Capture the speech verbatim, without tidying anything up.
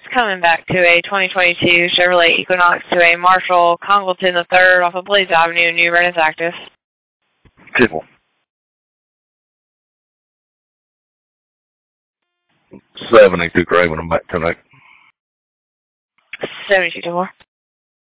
coming back to a twenty twenty-two Chevrolet Equinox to a Marshall Congleton the third off of Blaze Avenue, New Bern is active. Triple. seventy-two Craven, I'm back tonight. seventy-two to four.